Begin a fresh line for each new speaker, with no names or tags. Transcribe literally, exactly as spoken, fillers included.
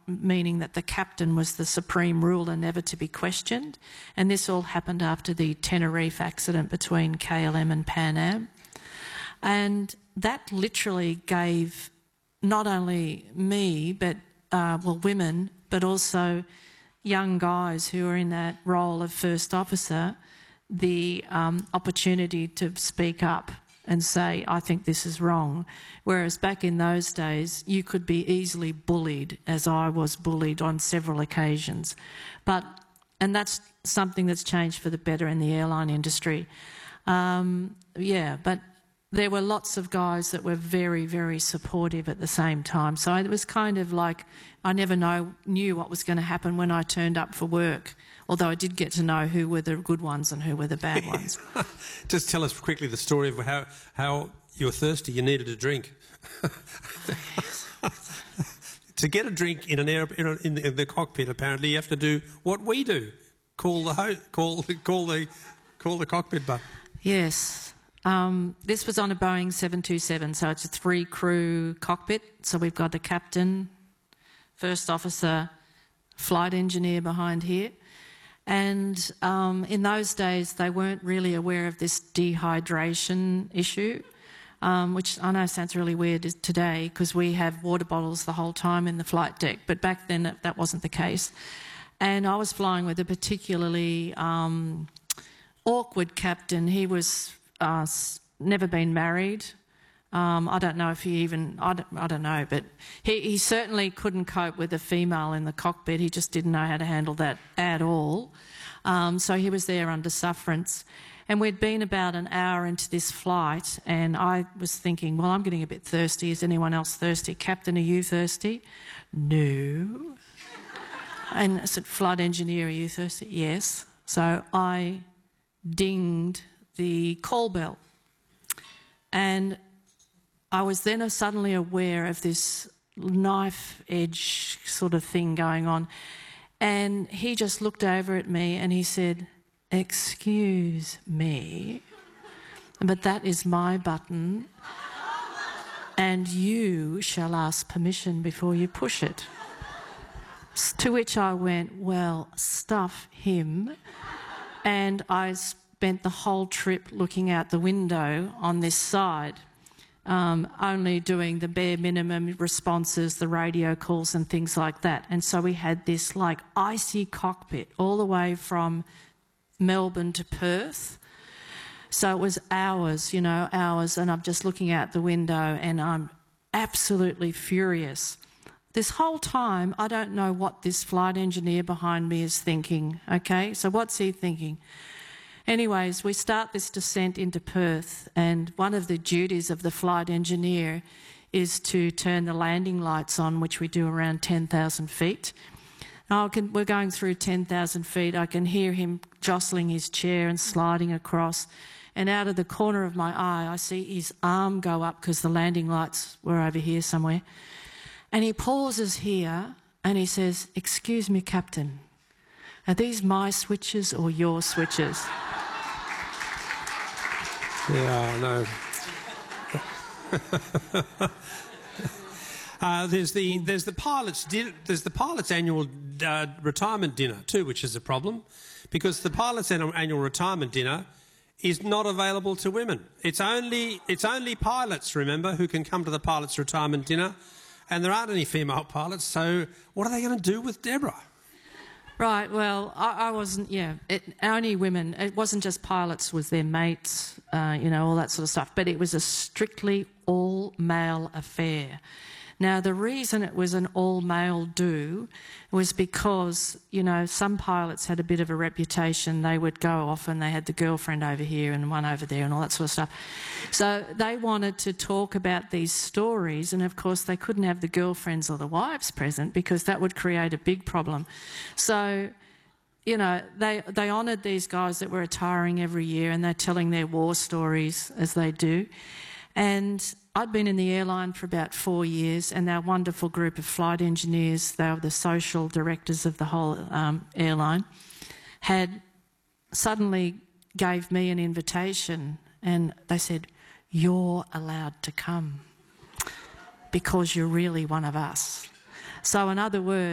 meaning that the captain was the supreme ruler, never to be questioned. And this all happened after the Tenerife accident between K L M and Pan Am. And that literally gave not only me, but, uh, well, women, but also young guys who are in that role of first officer, the um, opportunity to speak up and say, I think this is wrong. Whereas back in those days, you could be easily bullied, as I was bullied on several occasions. But, and that's something that's changed for the better in the airline industry. Um, yeah, but there were lots of guys that were very, very supportive at the same time. So it was kind of like I never know, knew what was going to happen when I turned up for work, although I did get to know who were the good ones and who were the bad ones.
Just tell us quickly the story of how, how you were thirsty, you needed a drink. To get a drink in an air, in, a, in, the, in the cockpit, apparently, you have to do what we do: call the ho call call the call the cockpit button.
Yes. Um, this was on a Boeing seven two seven, so it's a three-crew cockpit. So we've got the captain, first officer, flight engineer behind here. And um, in those days, they weren't really aware of this dehydration issue, um, which I know sounds really weird today because we have water bottles the whole time in the flight deck, but back then that, that wasn't the case. And I was flying with a particularly um, awkward captain. He was Uh, never been married. Um, I don't know if he even, I don't, I don't know, but he, he certainly couldn't cope with a female in the cockpit. He just didn't know how to handle that at all. Um, so he was there under sufferance. And we'd been about an hour into this flight and I was thinking, well, I'm getting a bit thirsty. Is anyone else thirsty? Captain, are you thirsty? No. And I said, flight engineer, are you thirsty? Yes. So I dinged the call bell. And I was then suddenly aware of this knife edge sort of thing going on. And he just looked over at me and he said, excuse me, but that is my button and you shall ask permission before you push it. To which I went, well, stuff him. And I spent the whole trip looking out the window on this side, um, only doing the bare minimum responses, the radio calls and things like that. And so we had this like icy cockpit all the way from Melbourne to Perth. So it was hours, you know, hours, and I'm just looking out the window and I'm absolutely furious. This whole time, I don't know what this flight engineer behind me is thinking, okay? So what's he thinking? Anyways, we start this descent into Perth, and one of the duties of the flight engineer is to turn the landing lights on, which we do around ten thousand feet. Now, I can, we're going through ten thousand feet. I can hear him jostling his chair and sliding across. And out of the corner of my eye, I see his arm go up because the landing lights were over here somewhere. And he pauses here and he says, excuse me, Captain, are these my switches or your switches?
Yeah, I know. uh, there's the there's the pilots din there's the pilots annual uh, retirement dinner too, which is a problem, because the pilots annual, annual retirement dinner is not available to women. It's only it's only pilots, remember, who can come to the pilots retirement dinner, and there aren't any female pilots. So what are they going to do with Deborah?
Right, well, I, I wasn't, yeah, it, only women. It wasn't just pilots, it was their mates, uh, you know, all that sort of stuff. But it was a strictly all-male affair. Now, the reason it was an all-male do was because, you know, some pilots had a bit of a reputation. They would go off and they had the girlfriend over here and one over there and all that sort of stuff. So they wanted to talk about these stories, and of course they couldn't have the girlfriends or the wives present because that would create a big problem. So, you know, they, they honoured these guys that were retiring every year, and they're telling their war stories as they do. And I'd been in the airline for about four years, and our wonderful group of flight engineers, they were the social directors of the whole um, airline, had suddenly gave me an invitation, and they said, you're allowed to come because you're really one of us. So in other words,